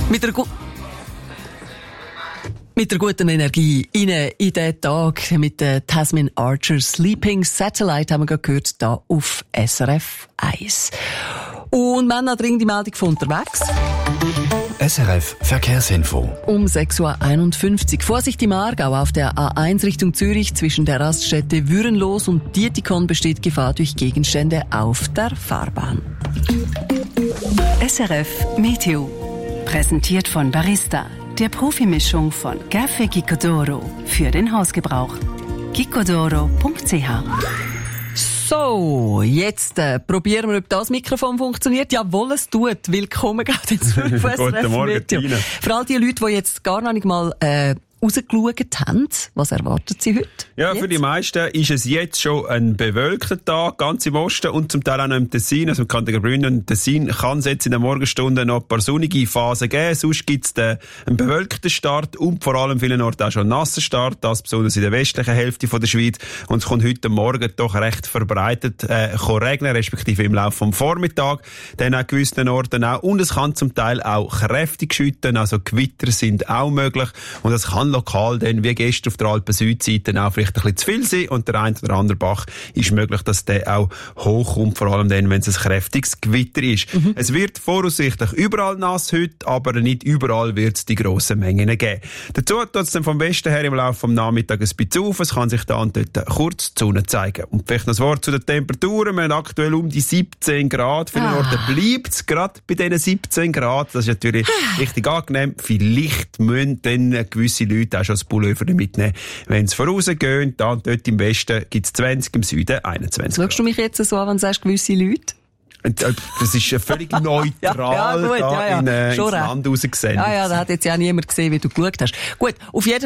Mit der guten Energie in den Tag mit Tasmin Archer Sleeping Satellite haben wir gerade gehört, da auf SRF 1. Und wir haben noch dringend die Meldung von unterwegs. SRF Verkehrsinfo. Um 6.51 Uhr. Vorsicht im Aargau auf der A1 Richtung Zürich zwischen der Raststätte Würenlos und Dietikon besteht Gefahr durch Gegenstände auf der Fahrbahn. SRF Meteo. Präsentiert von Barista, der Profimischung von Café Gicodoro für den Hausgebrauch. gicodoro.ch. So, jetzt probieren wir, ob das Mikrofon funktioniert. Jawohl, es tut. Willkommen, gerade ins Guten Morgen, Tina. Für all die Leute, die jetzt gar noch nicht mal rausgeschaut haben, was erwartet Sie heute? Ja, jetzt? Für die meisten ist es jetzt schon ein bewölkter Tag, ganz im Osten und zum Teil auch noch im Tessin, also im Kanton Graubünden und Tessin kann es jetzt in den Morgenstunden noch ein paar sonnige Phasen geben. Sonst gibt es einen bewölkten Start und vor allem vielen Orten auch schon einen nassen Start, das besonders in der westlichen Hälfte von der Schweiz. Und es kommt heute Morgen doch recht verbreitet regnen, respektive im Laufe vom Vormittag, dann an gewissen Orten auch. Und es kann zum Teil auch kräftig schütten, also Gewitter sind auch möglich und es kann lokal dann, wie gestern auf der Alpen-Südseite, auch vielleicht ein bisschen zu viel sein und der ein oder andere Bach ist möglich, dass der auch hochkommt, vor allem dann, wenn es ein kräftiges Gewitter ist. Es wird voraussichtlich überall nass heute, aber nicht überall wird es die grossen Mengen geben. Dazu tut es dann vom Westen her im Laufe des Nachmittags ein bisschen auf. Es kann sich dann dort kurz die Sonne zeigen. Und vielleicht noch ein Wort zu den Temperaturen. Wir haben aktuell um die 17 Grad. Viele Orte bleibt es gerade bei diesen 17 Grad. Das ist natürlich richtig angenehm. Vielleicht müssen dann gewisse Leute auch schon das Pullover mitnehmen. Wenn es vorausgehen, dann dort im Westen gibt es 20, im Süden 21 Grad. Schaust du mich jetzt so an, wenn du sagst, gewisse Leute? Das ist völlig neutral ins Land rausgesendet. Ja, da hat jetzt ja niemand gesehen, wie du geschaut hast. Gut, auf jeden